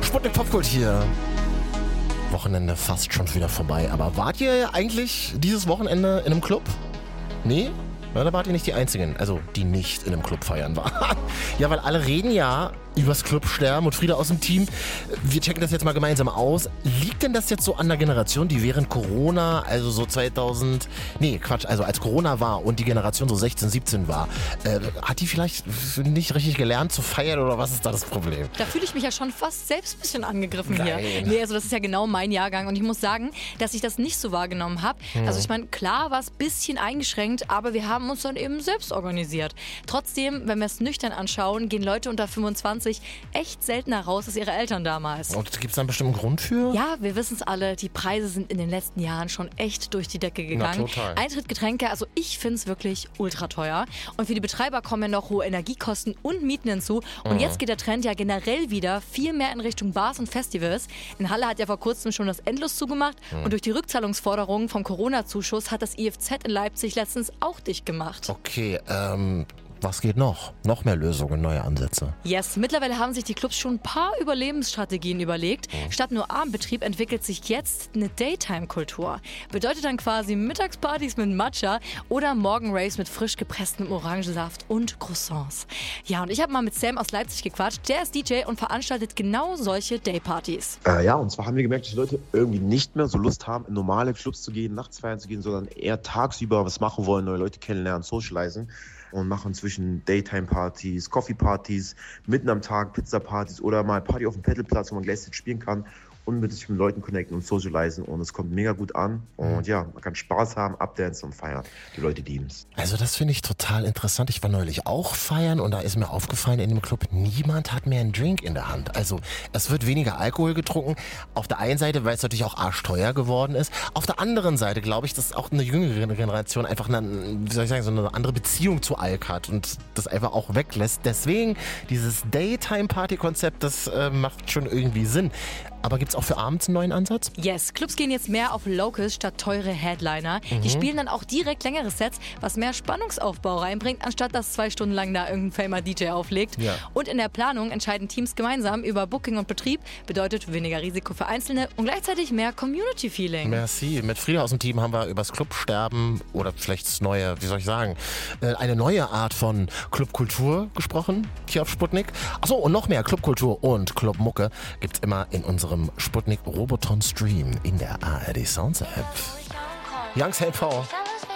Sputnik Popkult hier. Wochenende fast schon wieder vorbei. Aber wart ihr eigentlich dieses Wochenende in einem Club? Nee? Ja, da wart ihr nicht die Einzigen, also die nicht in einem Club feiern waren. Ja, weil alle reden ja übers Clubsterben und Frieda aus dem Team. Wir checken das jetzt mal gemeinsam aus. Liegt denn das jetzt so an der Generation, die während Corona, also so also als Corona war und die Generation so 16, 17 war, hat die vielleicht nicht richtig gelernt zu feiern oder was ist da das Problem? Da fühle ich mich ja schon fast selbst ein bisschen angegriffen hier. Nee, also das ist ja genau mein Jahrgang und ich muss sagen, dass ich das nicht so wahrgenommen habe. Also ich meine, klar war es ein bisschen eingeschränkt, aber wir haben uns dann eben selbst organisiert. Trotzdem, wenn wir es nüchtern anschauen, gehen Leute unter 25 echt seltener raus als ihre Eltern damals. Und gibt es da einen bestimmten Grund für? Ja, wir wissen es alle, die Preise sind in den letzten Jahren schon echt durch die Decke gegangen. Na, total. Eintritt, Getränke, also ich finde es wirklich ultra teuer. Und für die Betreiber kommen ja noch hohe Energiekosten und Mieten hinzu. Und jetzt geht der Trend ja generell wieder viel mehr in Richtung Bars und Festivals. In Halle hat ja vor kurzem schon das Endlos zugemacht. Und durch die Rückzahlungsforderungen vom Corona-Zuschuss hat das IFZ in Leipzig letztens auch dicht gemacht. Okay, was geht noch? Noch mehr Lösungen, neue Ansätze. Yes, mittlerweile haben sich die Clubs schon ein paar Überlebensstrategien überlegt. Statt nur Abendbetrieb entwickelt sich jetzt eine Daytime-Kultur. Bedeutet dann quasi Mittagspartys mit Matcha oder Morgenraves mit frisch gepresstem Orangensaft und Croissants. Ja, und ich habe mal mit Sam aus Leipzig gequatscht. Der ist DJ und veranstaltet genau solche Daypartys. Und zwar haben wir gemerkt, dass die Leute irgendwie nicht mehr so Lust haben, in normale Clubs zu gehen, nachts feiern zu gehen, sondern eher tagsüber was machen wollen, neue Leute kennenlernen, socialisen. Und machen zwischen Daytime-Partys, Coffee-Partys, mitten am Tag Pizza-Partys oder mal Party auf dem Pedalplatz, wo man gleichzeitig spielen kann und mit sich mit Leuten connecten und socialisen. Und es kommt mega gut an. Und ja, man kann Spaß haben, abdancen und feiern. Die Leute lieben es. Also das finde ich total interessant. Ich war neulich auch feiern und da ist mir aufgefallen in dem Club, niemand hat mehr einen Drink in der Hand. Also es wird weniger Alkohol getrunken. Auf der einen Seite, weil es natürlich auch arschteuer geworden ist. Auf der anderen Seite glaube ich, dass auch eine jüngere Generation einfach so eine andere Beziehung zu Alk hat und das einfach auch weglässt. Deswegen dieses Daytime-Party-Konzept, das macht schon irgendwie Sinn. Aber gibt es auch für abends einen neuen Ansatz? Yes, Clubs gehen jetzt mehr auf Locals statt teure Headliner. Die spielen dann auch direkt längere Sets, was mehr Spannungsaufbau reinbringt, anstatt dass 2 Stunden lang da irgendein famer DJ auflegt. Ja. Und in der Planung entscheiden Teams gemeinsam über Booking und Betrieb, bedeutet weniger Risiko für Einzelne und gleichzeitig mehr Community-Feeling. Merci. Mit Frieda aus dem Team haben wir über das Clubsterben oder vielleicht das neue, eine neue Art von Clubkultur gesprochen, hier auf Sputnik. Achso, und noch mehr Clubkultur und Clubmucke gibt's immer in unserem Sputnik Roboton Stream in der ARD Sounds App. Youngs Help V.